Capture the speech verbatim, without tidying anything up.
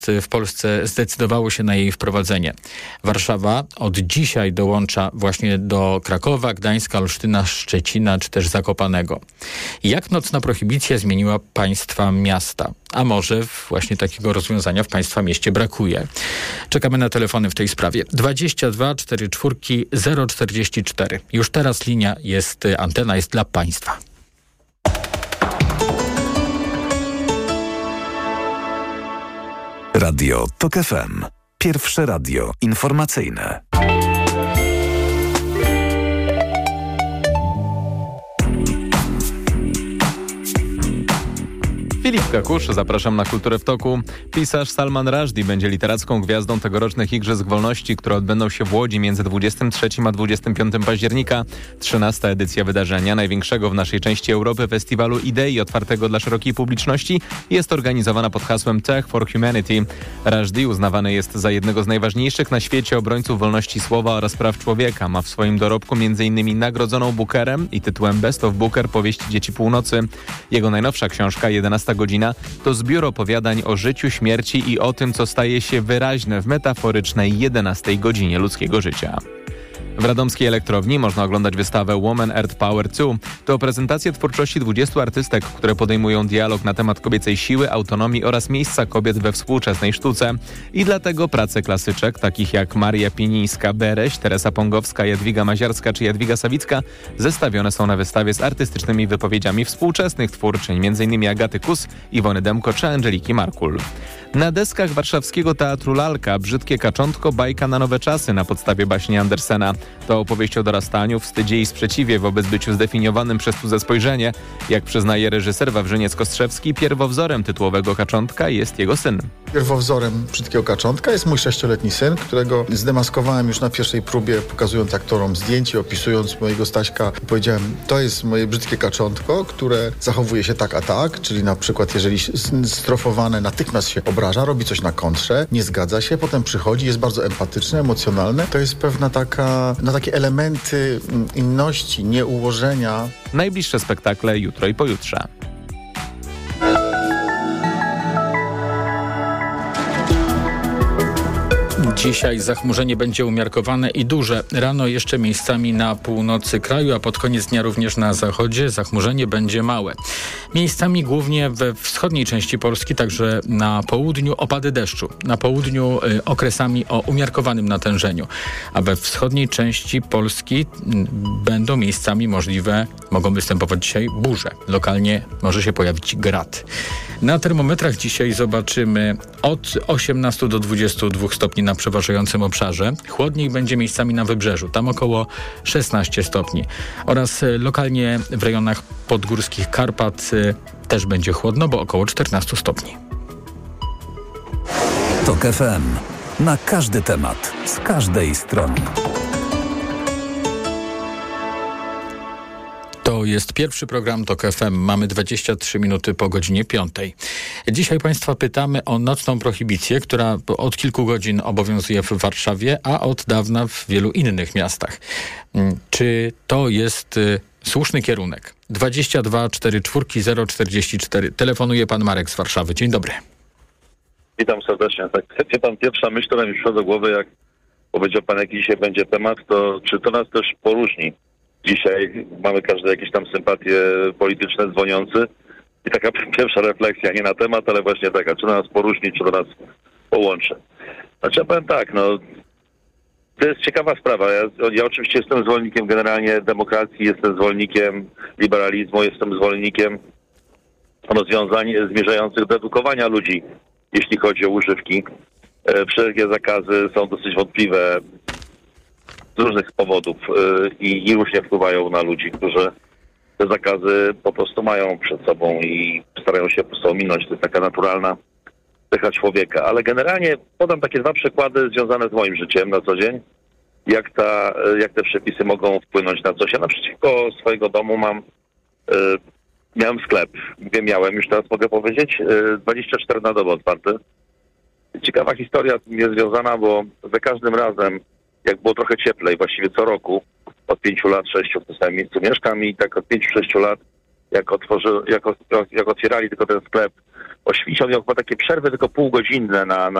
w Polsce zdecydowało się na jej wprowadzenie. Warszawa od dzisiaj dołącza właśnie do Krakowa, Gdańska, Olsztyna, Szczecina czy też Zakopanego. Jak nocna prohibicja zmieniła państwa miasta? A może właśnie takiego rozwiązania w państwa mieście brakuje? Czekamy na telefony w tej sprawie. dwadzieścia dwa czterdzieści cztery zero czterdzieści cztery. Już teraz linia jest, antena jest dla państwa. Radio TOK F M. Pierwsze radio informacyjne. Filip Kakusz, zapraszam na Kulturę w toku. Pisarz Salman Rushdie będzie literacką gwiazdą tegorocznych Igrzysk Wolności, które odbędą się w Łodzi między dwudziestym trzecim a dwudziestym piątym października. Trzynasta edycja wydarzenia, największego w naszej części Europy festiwalu idei otwartego dla szerokiej publiczności, jest organizowana pod hasłem Tech for Humanity. Rushdie uznawany jest za jednego z najważniejszych na świecie obrońców wolności słowa oraz praw człowieka. Ma w swoim dorobku m.in. nagrodzoną Bookerem i tytułem Best of Booker Powieści Dzieci Północy. Jego najnowsza książka, jedenasta godzina, to zbiór opowiadań o życiu, śmierci i o tym, co staje się wyraźne w metaforycznej jedenastej godzinie ludzkiego życia. W radomskiej elektrowni można oglądać wystawę Woman Earth Power two. To prezentacja twórczości dwudziestu artystek, które podejmują dialog na temat kobiecej siły, autonomii oraz miejsca kobiet we współczesnej sztuce. I dlatego prace klasyczek, takich jak Maria Pinińska-Bereś, Teresa Pongowska, Jadwiga Maziarska czy Jadwiga Sawicka, zestawione są na wystawie z artystycznymi wypowiedziami współczesnych twórczyń, m.in. Agaty Kus, Iwony Demko czy Angeliki Markul. Na deskach warszawskiego Teatru Lalka Brzydkie kaczątko, bajka na nowe czasy na podstawie baśni Andersena. To opowieść o dorastaniu, wstydzie i sprzeciwie wobec byciu zdefiniowanym przez cudze spojrzenie. Jak przyznaje reżyser Wawrzyniec-Kostrzewski, pierwowzorem tytułowego kaczątka jest jego syn. Pierwowzorem Brzydkiego kaczątka jest mój sześcioletni syn, którego zdemaskowałem już na pierwszej próbie, pokazując aktorom zdjęcie, opisując mojego Staśka. Powiedziałem, to jest moje brzydkie kaczątko, które zachowuje się tak a tak, czyli na przykład jeżeli strofowane natychmiast się obraża, robi coś na kontrze, nie zgadza się, potem przychodzi, jest bardzo empatyczne, emocjonalne. To jest pewna taka, na takie elementy inności, nieułożenia. Najbliższe spektakle jutro i pojutrze. Dzisiaj zachmurzenie będzie umiarkowane i duże. Rano jeszcze miejscami na północy kraju, a pod koniec dnia również na zachodzie zachmurzenie będzie małe. Miejscami głównie we wschodniej części Polski, także na południu opady deszczu. Na południu y, okresami o umiarkowanym natężeniu. A we wschodniej części Polski y, będą miejscami możliwe, mogą występować dzisiaj burze. Lokalnie może się pojawić grad. Na termometrach dzisiaj zobaczymy od osiemnastu do dwudziestu dwóch stopni na przeważającym obszarze. Chłodniej będzie miejscami na wybrzeżu, tam około szesnaście stopni. Oraz lokalnie w rejonach podgórskich Karpat też będzie chłodno, bo około czternaście stopni. TOK F M. Na każdy temat, z każdej strony. To jest pierwszy program TOK F M. Mamy dwadzieścia trzy minuty po godzinie piątej. Dzisiaj Państwa pytamy o nocną prohibicję, która od kilku godzin obowiązuje w Warszawie, a od dawna w wielu innych miastach. Czy to jest y, słuszny kierunek? dwadzieścia dwa czterdzieści cztery zero czterdzieści cztery. Telefonuje pan Marek z Warszawy. Dzień dobry. Witam serdecznie. Tak, wie pan, pierwsza myśl, która mi przyszła do głowy, jak powiedział pan, jaki dzisiaj będzie temat, to czy to nas też poróżni? Dzisiaj mamy każdy jakieś tam sympatie polityczne, dzwoniący i taka pierwsza refleksja, nie na temat, ale właśnie taka, czy to nas poróżni, czy to nas połączy. Znaczy ja powiem tak, no to jest ciekawa sprawa. Ja, ja oczywiście jestem zwolennikiem generalnie demokracji, jestem zwolennikiem liberalizmu, jestem zwolennikiem rozwiązań zmierzających do edukowania ludzi, jeśli chodzi o używki. E, wszelkie zakazy są dosyć wątpliwe z różnych powodów yy, i różnie wpływają na ludzi, którzy te zakazy po prostu mają przed sobą i starają się po prostu ominąć. To jest taka naturalna cecha człowieka. Ale generalnie podam takie dwa przykłady związane z moim życiem na co dzień. Jak, ta, jak te przepisy mogą wpłynąć na coś. Ja naprzeciwko swojego domu mam, yy, miałem sklep. Mówię miałem, już teraz mogę powiedzieć, yy, dwadzieścia cztery na dobę otwarty. Ciekawa historia jest związana, bo za każdym razem, jak było trochę cieplej, właściwie co roku, od pięciu lat, sześciu w tym samym miejscu mieszkam i tak od pięciu, sześciu lat, jak, otworzy, jak, jak otwierali tylko ten sklep o świcie, on miał chyba takie przerwy tylko półgodzinne na, na